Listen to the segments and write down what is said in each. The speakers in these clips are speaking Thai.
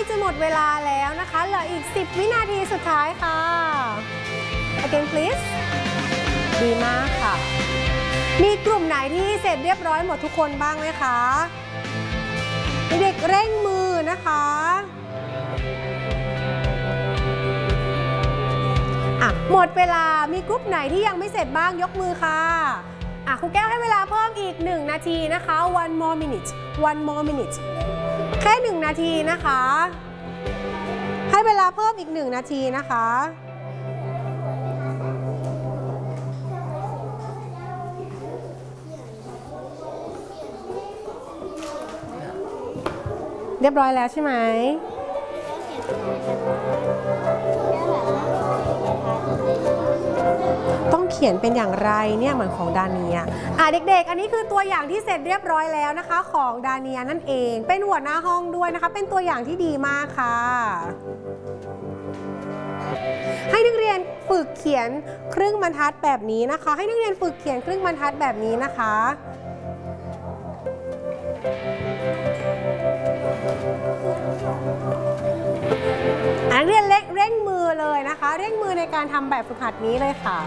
จะหมดเวลาแล้วนะคะเหลืออีก10วินาทีสุดท้ายค่ะ again please ดีมากค่ะมีกลุ่มไหนที่เสร็จเรียบร้อยหมดทุกคนบ้างไหมคะเด็กเร่งมือนะคะหมดเวลามีกลุ่มไหนที่ยังไม่เสร็จบ้างยกมือค่ะครูแก้วให้เวลาเพิ่มอีก1นาทีนะคะ one more minute แค่1นาทีนะคะให้เวลาเพิ่มอีก1นาทีนะคะเรียบร้อยแล้วใช่ไหมต้องเขียนเป็นอย่างไรเนี่ยเหมือนของดาเนียเด็กๆอันนี้คือตัวอย่างที่เสร็จเรียบร้อยแล้วนะคะของดาเนียนั่นเองเป็นหัวหน้าห้องด้วยนะคะเป็นตัวอย่างที่ดีมากค่ะให้นักเรียนฝึกเขียนครึ่งบรรทัดแบบนี้นะคะให้นักเรียนฝึกเขียนครึ่งบรรทัดแบบนี้นะคะนักเรียนเร่งมือเลยนะคะเร่งมือในการทำแบบฝึกหัดนี้เลยค่ะ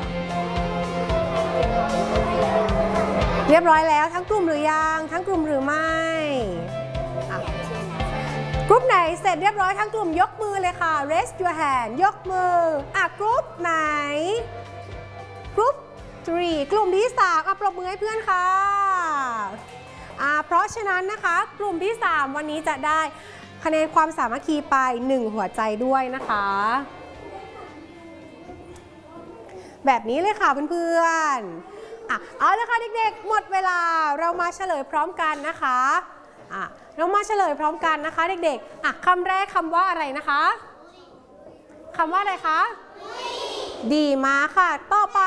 เรียบร้อยแล้วทั้งกลุ่มหรือยังทั้งกลุ่มหรือไม่กลุ่มไหนเสร็จเรียบร้อยทั้งกลุ่มยกมือเลยค่ะ raise your hand ยกมือกลุ่มไหนกลุ่ม3กลุ่มที่3ปรบมือให้เพื่อนค่ะเพราะฉะนั้นนะคะกลุ่มที่3วันนี้จะได้คะแนนความสามัคคีไป1หัวใจด้วยนะคะแบบนี้เลยค่ะเพื่อนๆเอาละค่ะเด็กๆหมดเวลาเรามาเฉลยพร้อมกันนะคะเรามาเฉลยพร้อมกันนะคะเด็กๆคำแรกคำว่าอะไรนะคะคำว่าอะไรคะดีมากค่ะต่อไป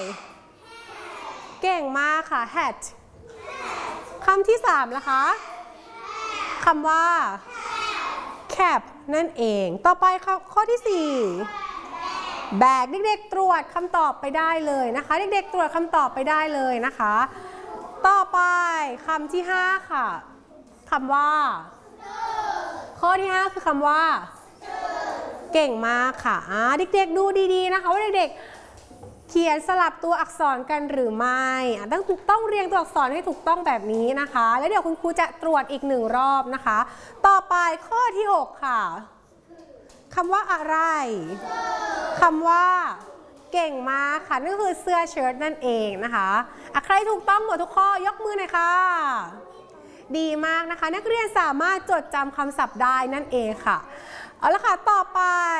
เก่งมากค่ะ hat คำที่3นะคะคำว่า cap นั่นเองต่อไปข้อที่4 bag เด็กๆตรวจคำตอบไปได้เลยนะคะเด็กๆตรวจคำตอบไปได้เลยนะคะต่อไปคำที่5ค่ะคำว่าข้อที่5คือคำว่าเก่งมากค่ะเด็กๆดูดีๆนะคะว่าเด็กๆเขียนสลับตัวอักษรกันหรือไม่ต้องเรียงตัวอักษรให้ถูกต้องแบบนี้นะคะแล้วเดี๋ยวคุณครูจะตรวจอีก1รอบนะคะต่อไปข้อที่6ค่ะคำว่าอะไรคำว่าเก่งมากค่ะนั่นคือเสื้อเชิ้ตนั่นเองนะคะใครถูกต้องหมดทุกข้อยกมือหน่อยค่ะดีมากนะคะนักเรียนสามารถจดจำคำศัพท์ได้นั่นเองค่ะเอาละค่ะต่อไป